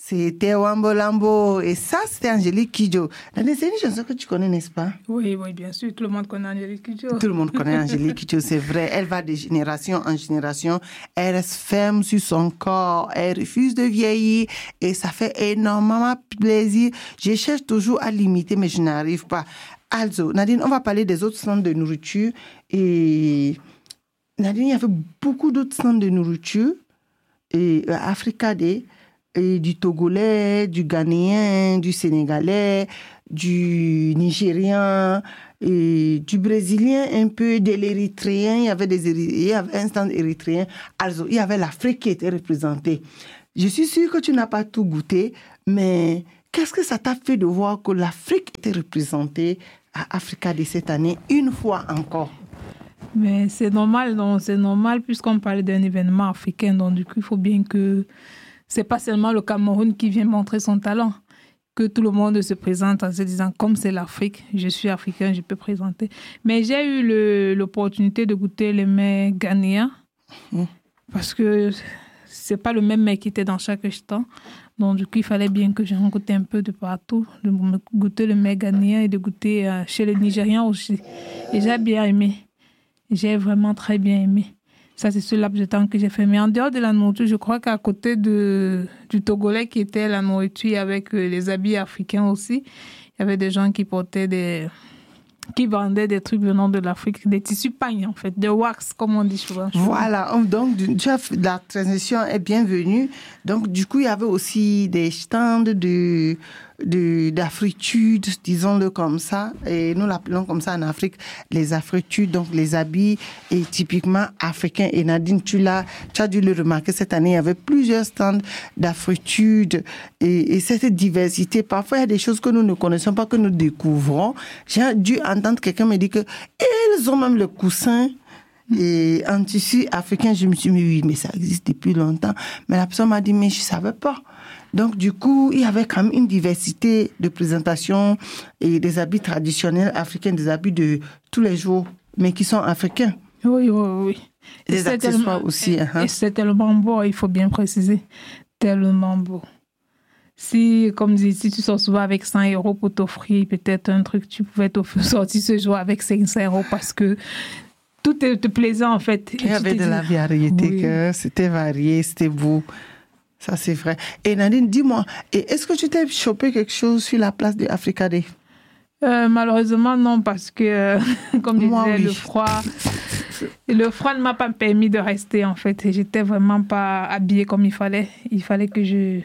C'était Wambo Lambo. Et ça, c'était Angélique Kidjo. C'est une chanson que tu connais, n'est-ce pas? Oui, bien sûr. Tout le monde connaît Angélique Kidjo. Tout le monde connaît Angélique Kidjo, c'est vrai. Elle va de génération en génération. Elle reste ferme sur son corps. Elle refuse de vieillir. Et ça fait énormément plaisir. Je cherche toujours à l'imiter, mais je n'arrive pas. Also, Nadine, on va parler des autres stands de nourriture. Et Nadine, il y avait beaucoup d'autres stands de nourriture. Et Africa Day. Et du Togolais, du Ghanéen, du Sénégalais, du Nigérian, et du Brésilien un peu, de l'Érythréen. Il y avait un stand érythréen. Also, il y avait l'Afrique qui était représentée. Je suis sûre que tu n'as pas tout goûté, mais qu'est-ce que ça t'a fait de voir que l'Afrique était représentée à Africa de cette année, une fois encore? Mais c'est normal, non? C'est normal puisqu'on parle d'un événement africain. Donc, du coup, il faut bien que c'est pas seulement le Cameroun qui vient montrer son talent, que tout le monde se présente en se disant comme c'est l'Afrique, je suis africain, je peux présenter. Mais j'ai eu l'opportunité de goûter les mets ghanéens parce que c'est pas le même mets qui était dans chaque stand. Donc du coup, il fallait bien que j'en goûte un peu de partout, de goûter le mets ghanéen et de goûter chez les Nigérians aussi. Et j'ai bien aimé. J'ai vraiment très bien aimé. Ça, c'est ce laps de temps que j'ai fait. Mais en dehors de la nourriture, je crois qu'à côté du Togolais qui était la nourriture avec les habits africains aussi, il y avait des gens qui vendaient des trucs venant de l'Afrique, des tissus pagne en fait, de wax, comme on dit souvent. Voilà, donc la transition est bienvenue. Donc, du coup, il y avait aussi des stands d'afritude, disons-le comme ça, et nous l'appelons comme ça en Afrique, les afritudes, donc les habits et typiquement africains. Et Nadine, tu as dû le remarquer cette année, il y avait plusieurs stands d'afritude et cette diversité. Parfois, il y a des choses que nous ne connaissons pas, que nous découvrons. J'ai dû entendre quelqu'un me dire que ils ont même le coussin et en tissu africain. Je me suis dit, oui, mais ça existe depuis longtemps. Mais la personne m'a dit, mais je ne savais pas. Donc, du coup, il y avait quand même une diversité de présentation et des habits traditionnels africains, des habits de tous les jours, mais qui sont africains. Oui. Des accessoires aussi. Et c'est tellement beau, il faut bien préciser. Tellement beau. Si tu sors souvent avec 100 € pour t'offrir peut-être un truc, tu pouvais sortir ce jour avec 500 € parce que tout te plaisait en fait. Il y avait de la variété, c'était varié, c'était beau. Ça, c'est vrai. Et Nadine, dis-moi, est-ce que tu t'es chopé quelque chose sur la place de Africa Day? Malheureusement, non, parce que, comme je disais, oui. le froid ne m'a pas permis de rester, en fait. J'étais vraiment pas habillée comme il fallait. Il fallait que je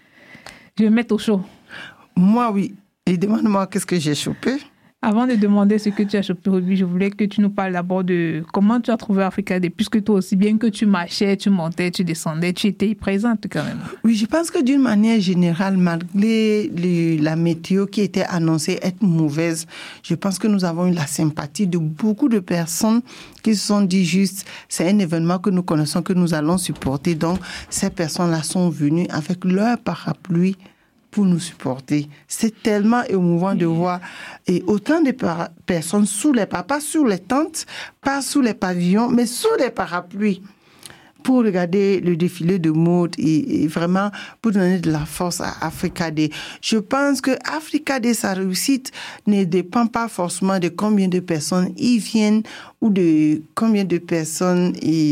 me mette au chaud. Moi, oui. Et demande-moi qu'est-ce que j'ai chopé. Avant de demander ce que tu as chopé aujourd'hui, je voulais que tu nous parles d'abord de comment tu as trouvé Africa Day, puisque toi aussi, bien que tu marchais, tu montais, tu descendais, tu étais présente quand même. Oui, je pense que d'une manière générale, malgré la météo qui était annoncée être mauvaise, je pense que nous avons eu la sympathie de beaucoup de personnes qui se sont dit juste, c'est un événement que nous connaissons, que nous allons supporter. Donc, ces personnes-là sont venues avec leur parapluie pour nous supporter. C'est tellement émouvant de voir et autant de personnes sous les pas sous les tentes, pas sous les pavillons, mais sous les parapluies pour regarder le défilé de mode et vraiment pour donner de la force à Africa Day. Je pense que Africa Day, sa réussite ne dépend pas forcément de combien de personnes y viennent ou de combien de personnes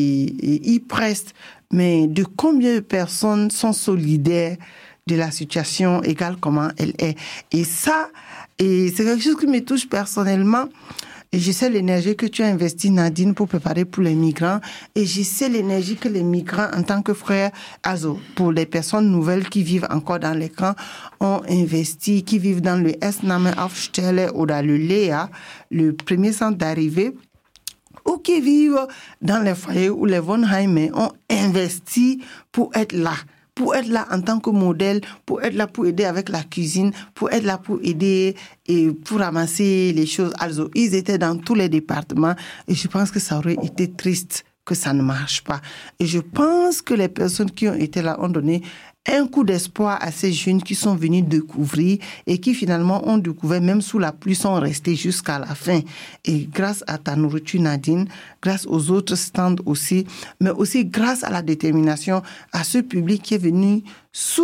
y prestent, mais de combien de personnes sont solidaires de la situation égale comment elle est. Et ça, c'est quelque chose qui me touche personnellement. Et je sais l'énergie que tu as investie, Nadine, pour préparer pour les migrants. Et je sais l'énergie que les migrants, en tant que frères, pour les personnes nouvelles qui vivent encore dans les camps, ont investi, qui vivent dans le Esname-Aufstelle ou dans le Léa, le premier centre d'arrivée, ou qui vivent dans les foyers ou les Vonheim, ont investi pour être là en tant que modèle, pour être là pour aider avec la cuisine, pour être là pour aider et pour ramasser les choses. Also, ils étaient dans tous les départements et je pense que ça aurait été triste que ça ne marche pas. Et je pense que les personnes qui ont été là ont donné un coup d'espoir à ces jeunes qui sont venus découvrir et qui finalement ont découvert, même sous la pluie, sont restés jusqu'à la fin. Et grâce à ta nourriture, Nadine, grâce aux autres stands aussi, mais aussi grâce à la détermination à ce public qui est venu sous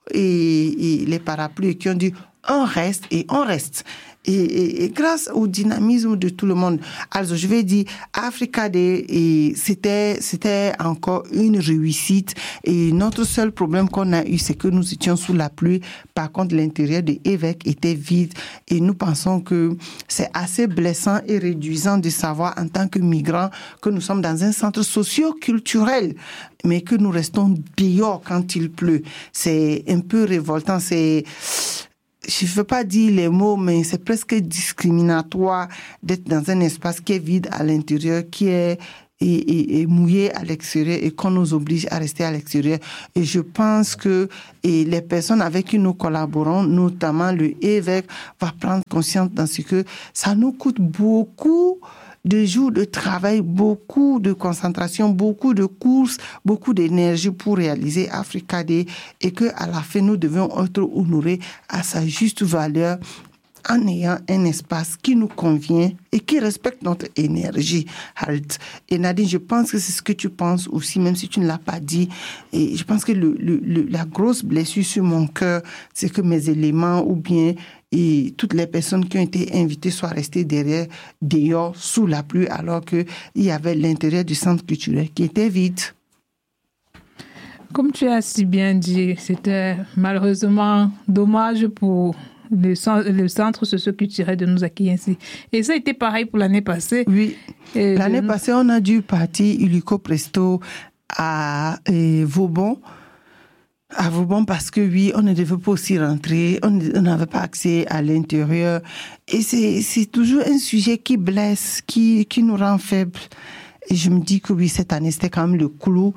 et les parapluies qui ont dit on reste et on reste. Et grâce au dynamisme de tout le monde. Alors, je vais dire, Africa Day, c'était encore une réussite. Et notre seul problème qu'on a eu, c'est que nous étions sous la pluie. Par contre, l'intérieur de l'évêque était vide. Et nous pensons que c'est assez blessant et réduisant de savoir, en tant que migrants, que nous sommes dans un centre socio-culturel, mais que nous restons dehors quand il pleut. C'est un peu révoltant. Je ne veux pas dire les mots, mais c'est presque discriminatoire d'être dans un espace qui est vide à l'intérieur, qui est mouillé à l'extérieur et qu'on nous oblige à rester à l'extérieur. Et je pense que les personnes avec qui nous collaborons, notamment le évêque, va prendre conscience dans ce que ça nous coûte beaucoup de jours de travail, beaucoup de concentration, beaucoup de courses, beaucoup d'énergie pour réaliser Africa Day et qu'à la fin, nous devons être honorés à sa juste valeur en ayant un espace qui nous convient et qui respecte notre énergie. Halt. Et Nadine, je pense que c'est ce que tu penses aussi, même si tu ne l'as pas dit. Et je pense que la grosse blessure sur mon cœur, c'est que mes éléments ou bien et toutes les personnes qui ont été invitées soient restées dehors, sous la pluie, alors qu'il y avait l'intérieur du centre culturel qui était vide. Comme tu as si bien dit, c'était malheureusement dommage pour le centre socio-culturel de nous accueillir ainsi. Et ça a été pareil pour l'année passée. Oui. L'année passée, on a dû partir illico presto à Vauban. À Vauban parce que oui, on ne devait pas aussi rentrer, on n'avait pas accès à l'intérieur. Et c'est toujours un sujet qui blesse, qui nous rend faibles. Et je me dis que oui, cette année, c'était quand même le clou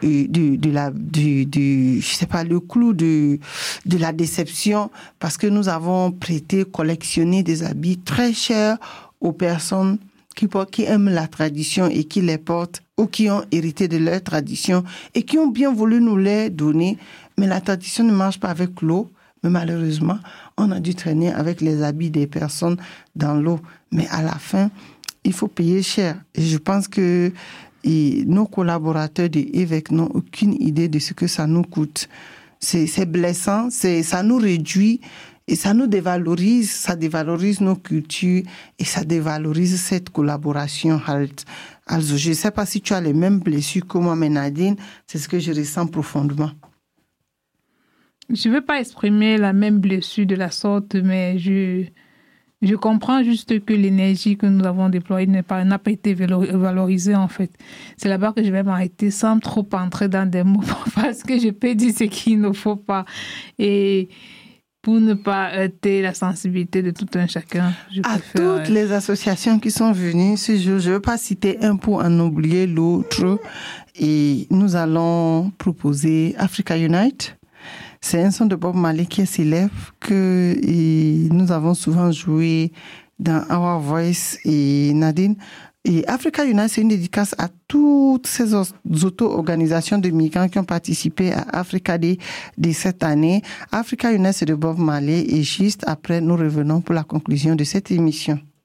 le clou de la déception, parce que nous avons collectionné des habits très chers aux personnes qui aiment la tradition et qui les portent ou qui ont hérité de leur tradition et qui ont bien voulu nous les donner. Mais la tradition ne marche pas avec l'eau. Mais malheureusement, on a dû traîner avec les habits des personnes dans l'eau. Mais à la fin, il faut payer cher. Et je pense que nos collaborateurs de évêques n'ont aucune idée de ce que ça nous coûte. C'est blessant, ça nous réduit et ça nous dévalorise. Ça dévalorise nos cultures et ça dévalorise cette collaboration. Also, je ne sais pas si tu as les mêmes blessures que moi, mais Nadine, c'est ce que je ressens profondément. Je ne veux pas exprimer la même blessure de la sorte, mais je comprends juste que l'énergie que nous avons déployée n'a pas été valorisée, en fait. C'est là-bas que je vais m'arrêter sans trop entrer dans des mots, parce que je peux dire ce qu'il ne faut pas. Et pour ne pas heurter la sensibilité de tout un chacun, je préfère... À toutes les associations qui sont venues ce jour, je ne veux pas citer un pour en oublier l'autre. Et nous allons proposer Africa Unite. C'est un son de Bob Marley qui est célèbre, que nous avons souvent joué dans Our Voice et Nadine. Et Africa Unite, c'est une dédicace à toutes ces auto-organisations de migrants qui ont participé à Africa Day de cette année. Africa Unite, c'est de Bob Marley. Et juste après, nous revenons pour la conclusion de cette émission.